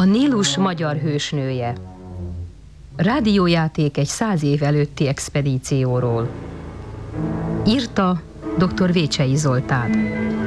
A Nílus magyar hősnője. Rádiójáték egy 100 év előtti expedícióról. Írta dr. Vécsey Zoltán.